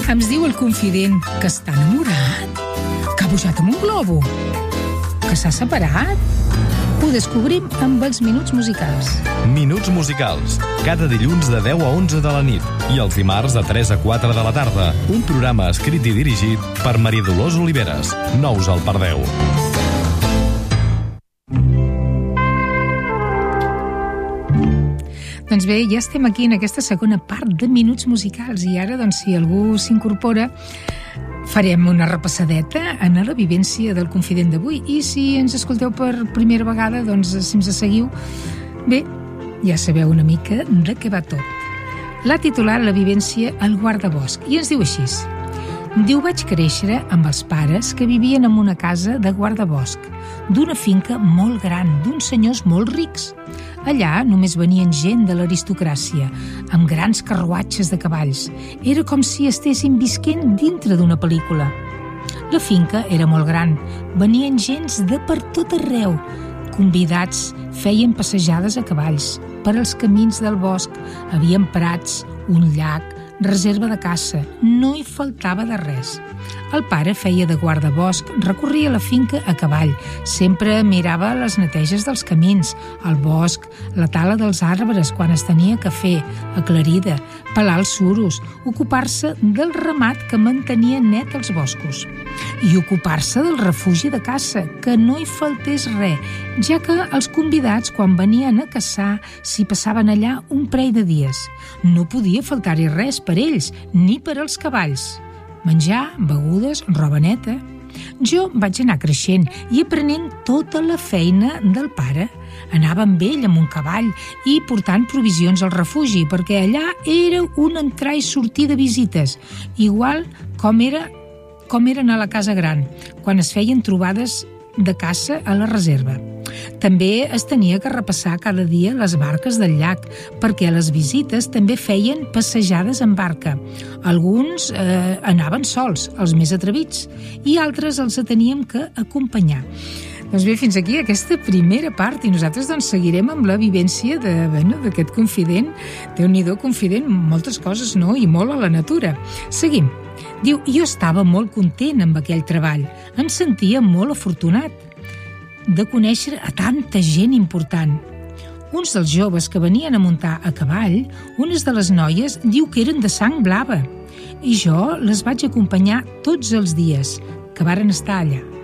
Ens diu el confident que està enamorat, que ha pujat amb un globo, que s'ha separat. Ho descobrim amb els Minuts Musicals. Minuts Musicals, cada dilluns de 10 a 11 de la nit i els dimarts de 3 a 4 de la tarda. Un programa escrit i dirigit per Maria Dolors Oliveres. No us el perdeu. Doncs bé, ja estem aquí en aquesta segona part de Minuts Musicals i ara, doncs, si algú s'incorpora, farem una repassadeta en la vivència del confident d'avui. I si ens escolteu per primera vegada, doncs, si ens seguiu, bé, ja sabeu una mica de què va tot. L'ha titulat La vivència al guardabosc i ens diu així. Diu, vaig créixer amb els pares que vivien en una casa de guardabosc, d'una finca molt gran, d'uns senyors molt rics. Allà només venien gent de l'aristocràcia, amb grans carruatges de cavalls. Era com si estessin visquent dintre d'una pel·lícula. La finca era molt gran, venien gens de per tot arreu. Convidats feien passejades a cavalls. Per als camins del bosc havien prats, un llac, reserva de caça, no hi faltava de res. El pare feia de guardabosc, recorria la finca a cavall, sempre mirava les neteges dels camins, el bosc, la tala dels arbres quan es tenia que fer, aclarida, pelar els suros, ocupar-se del ramat que mantenia net els boscos i ocupar-se del refugi de caça, que no hi faltés res, ja que els convidats, quan venien a caçar, s'hi passaven allà un parell de dies. No podia faltar-hi res per ells, ni per als cavalls. Menjar, begudes, roba neta. Jo vaig anar creixent i aprenent tota la feina del pare. Anava amb ell amb un cavall i portant provisions al refugi, perquè allà era un entrar i sortir de visites, igual com eren a la casa gran, quan es feien trobades de caça a la reserva. També es tenia que repassar cada dia les barques del llac, perquè a les visites també feien passejades en barca. Alguns anaven sols, els més atrevits, i altres els teníem que acompanyar. Doncs bé, fins aquí aquesta primera part i nosaltres doncs seguirem amb la vivència d'aquest confident. Déu-n'hi-do, confident, moltes coses, no? I molt a la natura. Seguim. Diu, jo estava molt content amb aquell treball. Em sentia molt afortunat de conèixer a tanta gent important. Uns dels joves que venien a muntar a cavall, unes de les noies, diu que eren de sang blava. I jo les vaig acompanyar tots els dies que varen estar allà.